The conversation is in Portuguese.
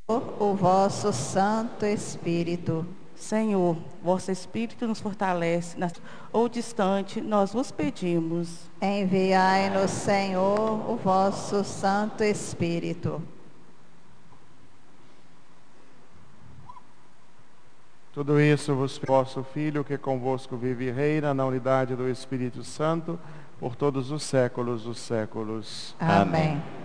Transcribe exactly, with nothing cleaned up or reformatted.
o vosso Santo Espírito. Senhor, vosso Espírito nos fortalece, nas- ou distante, nós vos pedimos. Enviai-nos, Senhor, o vosso Santo Espírito. Tudo isso vos peço, vosso Filho, que convosco vive e reina na unidade do Espírito Santo, por todos os séculos dos séculos. Amém.